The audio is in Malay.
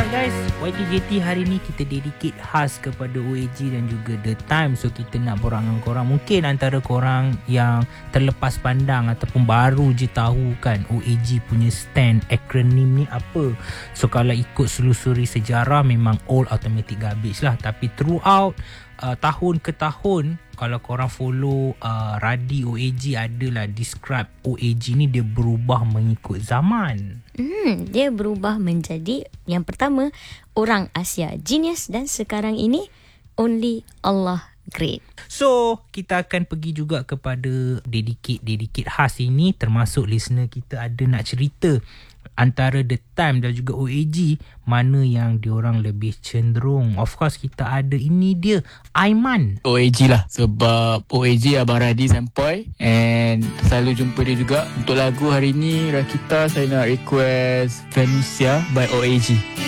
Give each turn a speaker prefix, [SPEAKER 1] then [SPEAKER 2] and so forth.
[SPEAKER 1] Alright guys, YTJT hari ni kita dedicate khas kepada OAG dan juga The Time. So kita nak borak dengan korang. Mungkin antara korang yang terlepas pandang ataupun baru je tahu kan OAG punya stand, akronim ni apa. So kalau ikut selusuri sejarah memang All Automatic Garbage lah. Tapi throughout tahun ke tahun, kalau korang follow Radi OAG adalah describe OAG ni dia berubah mengikut zaman.
[SPEAKER 2] Dia berubah menjadi yang pertama orang Asia genius dan sekarang ini only Allah great.
[SPEAKER 1] So kita akan pergi juga kepada dedicate khas ini, termasuk listener kita ada nak cerita antara The Time dan juga OAG mana yang diorang lebih cenderung. Of course kita ada ini dia Aiman.
[SPEAKER 3] OAG lah, sebab OAG Abang Radi Sempoi and selalu jumpa dia juga. Untuk lagu hari ni Rakita, saya nak request Venusia by OAG.